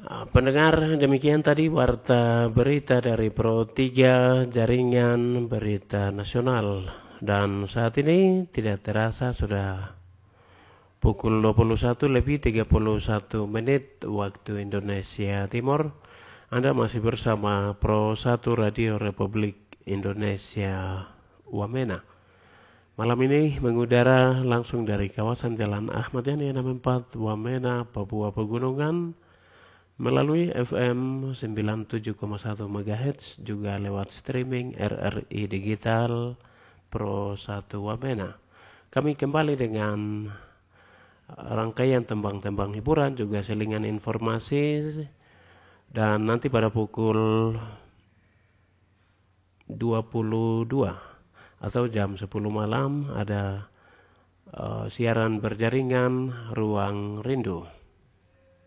Pendengar, demikian tadi warta berita dari Pro 3 Jaringan Berita Nasional. Dan saat ini tidak terasa sudah pukul 21:31 waktu Indonesia Timur. Anda masih bersama Pro 1 Radio Republik Indonesia Wamena. Malam ini mengudara langsung dari kawasan Jalan Ahmad Yani 64 Wamena, Papua Pegunungan, melalui FM 97,1 MHz, juga lewat streaming RRI Digital Pro 1 Wamena. Kami kembali dengan rangkaian tembang-tembang hiburan, juga selingan informasi, dan nanti pada pukul 22 atau jam 10 malam ada siaran berjaringan Ruang Rindu.